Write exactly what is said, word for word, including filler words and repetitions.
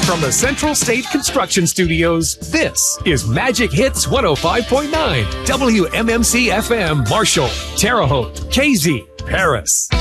From the Central State Construction Studios, this is Magic Hits one oh five point nine, W M M C F M, Marshall, Terre Haute, K Z, Paris.